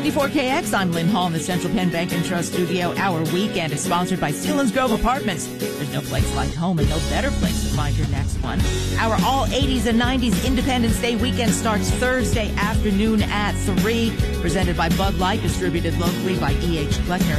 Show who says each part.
Speaker 1: 94KX, I'm Lynn Hall in the Central Penn Bank and Trust studio. Our weekend is sponsored by Selinsgrove Apartments. There's no place like home and no better place to find your next one. Our all 80s and 90s Independence Day weekend starts Thursday afternoon at 3. Presented by Bud Light, distributed locally by E.H. Kleckner.